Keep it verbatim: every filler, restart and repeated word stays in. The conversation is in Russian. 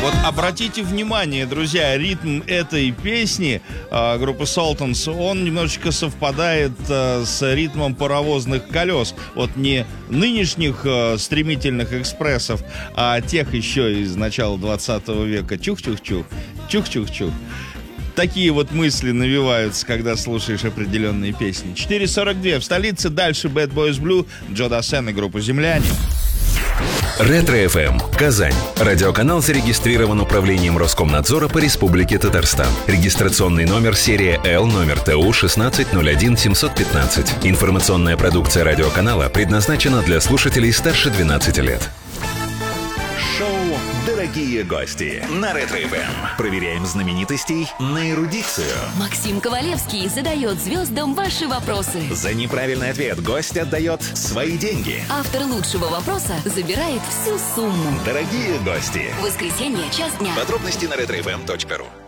Вот обратите внимание, друзья, ритм этой песни э, группы Sultans, он немножечко совпадает э, с ритмом паровозных колес. Вот не нынешних э, стремительных экспрессов, а тех еще из начала двадцатого века. Чух-чух-чух, чух-чух-чух. Такие вот мысли навеваются, когда слушаешь определенные песни. четыре сорок два в столице, дальше Bad Boys Blue, Джо Дассен и группа «Земляне». Ретро-эф эм, Казань. Радиоканал зарегистрирован управлением Роскомнадзора по Республике Татарстан. Регистрационный номер серия Л, номер Т У шестнадцать ноль один семьсот пятнадцать. Информационная продукция радиоканала предназначена для слушателей старше двенадцати лет. Шоу «Дорогие гости» на Ретро-эф эм. Проверяем знаменитостей на эрудицию. Максим Ковалевский задает звездам ваши вопросы. За неправильный ответ гость отдает свои деньги. Автор лучшего вопроса забирает всю сумму. Дорогие гости. Воскресенье, час дня. Подробности на ретро эф эм точка ру.